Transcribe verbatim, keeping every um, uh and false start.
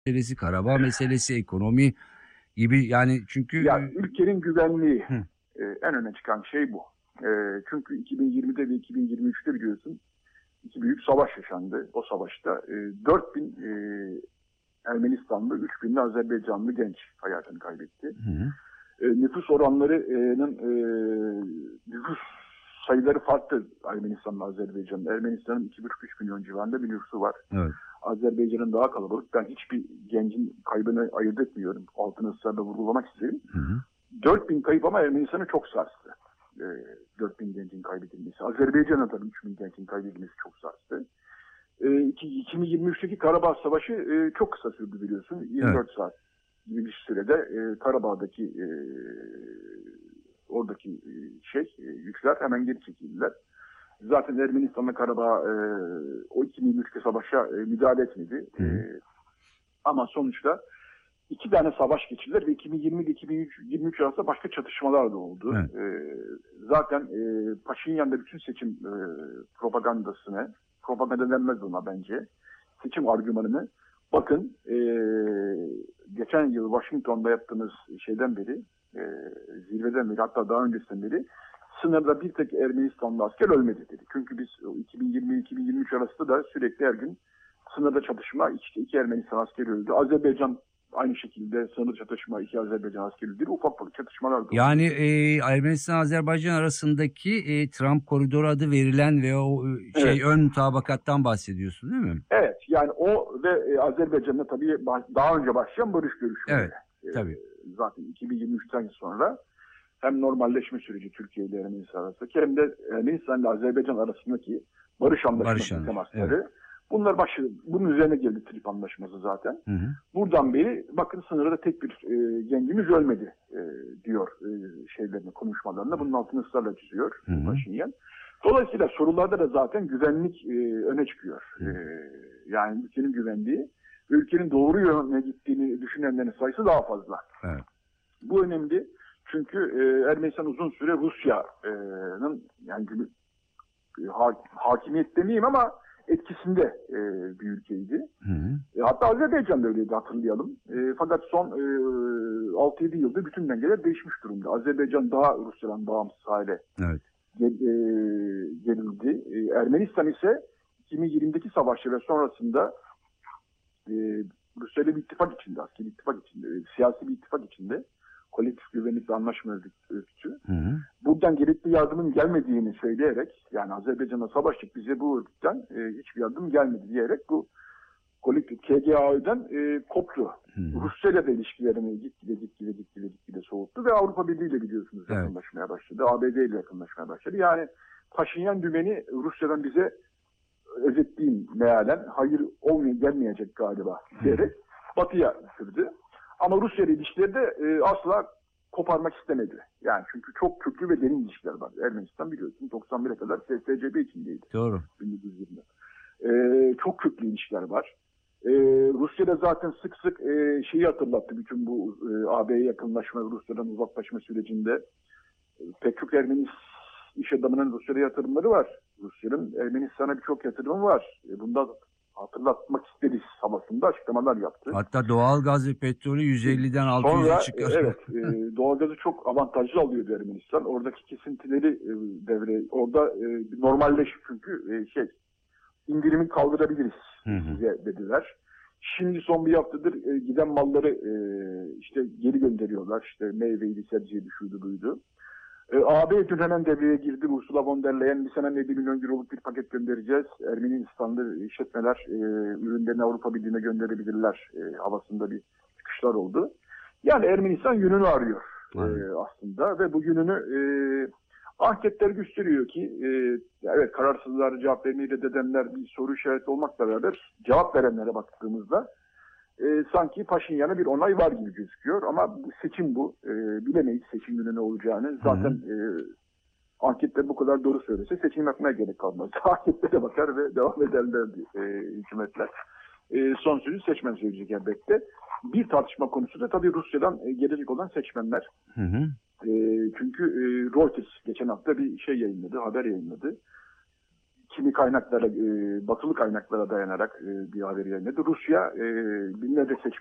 meselesi, Karabağ meselesi, ekonomi gibi yani çünkü... Ya ülkenin güvenliği Hı. e, en öne çıkan şey bu. E, çünkü iki bin yirmide ve iki bin yirmi üçte biliyorsun iki büyük savaş yaşandı. O savaşta e, dört bin e, Ermenistanlı, üç bin de Azerbaycanlı genç hayatını kaybetti. Hı hı. E, nüfus oranlarının e, nüfus sayıları farklı Ermenistan'la Azerbaycan'ın. Ermenistan'ın iki buçuk üç milyon civarında bir nüfusu var. Evet. Azerbaycan'ın daha kalabalık. Ben hiçbir gencin kaybını ayırt etmiyorum. Altını ısrarla vurgulamak isterim. Hı hı. dört bin kayıp ama Ermenistan'ı çok sarstı. E, dört bin gencin kaybedilmesi. Azerbaycan'a tabii üç bin gencin kaybedilmesi çok sarstı. E, iki bin yirmi üçteki Karabağ Savaşı e, çok kısa sürdü biliyorsun. yirmi dört evet. saat gibi bir sürede e, Karabağ'daki e, oradaki e, şey e, güçler hemen geri çekildiler. Zaten Ermenistan'la Karabağ e, o iki bin yirmi üçteki savaşa e, müdahale etmedi. E, ama sonuçta iki tane savaş geçirdiler ve iki bin yirmi ile iki bin yirmi üç arasında başka çatışmalar da oldu. Evet. E, zaten e, Paşinyan da bütün seçim e, propagandasını, propaganda denmez ona bence, seçim argümanını, bakın e, geçen yıl Washington'da yaptığımız şeyden beri, e, zirveden beri, hatta daha öncesinden beri sınırda bir tek Ermenistanlı asker ölmedi dedi. Çünkü biz iki bin yirmi iki bin yirmi üç arasında da sürekli her gün sınırda çatışma, işte iki Ermenistan askeri öldü. Azerbaycan aynı şekilde sınırda çatışma, iki Azerbaycan askeri öldü. Ufak ufak çatışmalar da oldu. Yani e, Ermenistan-Azerbaycan arasındaki e, Trump koridoru adı verilen ve o şey evet. ön mutabakattan bahsediyorsun değil mi? Evet, yani o ve e, Azerbaycan'da tabii daha önce başlayan barış görüşmeleri. Evet, tabii. E, zaten iki bin yirmi üçten sonra hem normalleşme süreci Türkiye ile Ermenistan arasındaki hem de Ermenistan ile Azerbaycan arasındaki barış anlaşması temasları. Evet. Bunlar başladı. Bunun üzerine geldi Trip Anlaşması zaten. Hı hı. Buradan beri bakın sınırda tek bir e, gencimiz ölmedi e, diyor e, şeylerini, konuşmalarında. Bunun altını ısrarla çiziyor Paşinyan. Dolayısıyla sorularda da zaten güvenlik e, öne çıkıyor. E, yani ülkenin güvenliği, ülkenin doğru yöne gittiğini düşünenlerin sayısı daha fazla. Evet. Bu önemli. Çünkü e, Ermenistan uzun süre Rusya'nın yani e, ha, hakimiyet demeyeyim ama etkisinde e, bir ülkeydi. Hı hı. E, hatta Azerbaycan da öyleydi, hatırlayalım. E, fakat son e, altı yedi yılda bütün dengeler değişmiş durumda. Azerbaycan daha Rusya'dan bağımsız hale evet. gel, e, gelildi. E, Ermenistan ise iki bin yirmideki savaşı ve sonrasında e, Rusya'yla bir ittifak içinde, askeri ittifak içinde, e, siyasi bir ittifak içinde. Kolektif güvenlik ve anlaşma örgütü. Hı hı. Buradan gerekli yardımın gelmediğini söyleyerek, yani Azerbaycan'la savaştık, bize bu örgütten e, hiçbir yardım gelmedi diyerek bu kolektif K G A Ö'den e, koptu. Rusya'yla da ilişkilerini gitgide gitgide gitgide gitgide soğuttu ve Avrupa Birliği ile biliyorsunuz evet. yakınlaşmaya başladı. A B D ile yakınlaşmaya başladı. Yani Paşinyan dümeni Rusya'dan bize özetleyeyim mealen, hayır olmaya gelmeyecek galiba diyerek Batı'ya sürdü. Ama Rusya ile ilişkileri de e, asla koparmak istemedi. Yani çünkü çok köklü ve derin ilişkiler var. Ermenistan biliyorsun doksan bire kadar S S C B içindeydi. Doğru. bin dokuz yüz yirmide. E, çok köklü ilişkiler var. E, Rusya da zaten sık sık e, şeyi hatırlattı. Bütün bu e, A B'ye yakınlaşma, Rusya'dan uzaklaşma sürecinde e, pek çok Ermeni iş adamının Rusya'da yatırımları var. Rusya'nın Ermenistan'a birçok yatırımı var. E, bunda hatırlatmak isteriz havasında açıklamalar yaptı. Hatta doğal gaz ve petrolü yüz elliden altı yüze çıkar. Evet, e, doğal gazı çok avantajlı alıyordu Ermenistan. Oradaki kesintileri e, devre, orada e, normalleş çünkü e, şey, indirimi kaldırabiliriz size dediler. Şimdi son bir haftadır e, giden malları e, işte geri gönderiyorlar. İşte meyveydi, sebzeydi, şuydu, buydu. E, A B dün hemen devreye girdi. Ursula von der Leyen bir sene yedi milyon euroluk bir paket göndereceğiz. Ermenistan'da işletmeler e, ürünlerini Avrupa Birliği'ne gönderebilirler e, havasında bir çıkışlar oldu. Yani Ermenistan yönünü arıyor e, aslında ve bu yönünü e, anketler gösteriyor ki e, evet kararsızlar cevap vermeyi reddedenler bir soru işareti olmakla beraber cevap verenlere baktığımızda E, sanki Paşinyan'a bir onay var gibi gözüküyor ama seçim bu. E, bilemeyiz seçim günü ne olacağını. Zaten e, anketler bu kadar doğru söylese seçim yapmaya gerek kalmaz. Anketlere bakar ve devam ederler e, hükümetler. E, son sözü seçmen söyleyecek elbette. Bir tartışma konusu da tabii Rusya'dan e, gelecek olan seçmenler. Hı hı. E, çünkü e, Reuters geçen hafta bir şey yayınladı, haber yayınladı. kimi kaynaklara, e, batılı kaynaklara dayanarak e, bir haber yayınladı. Rusya e, binlerce seçmen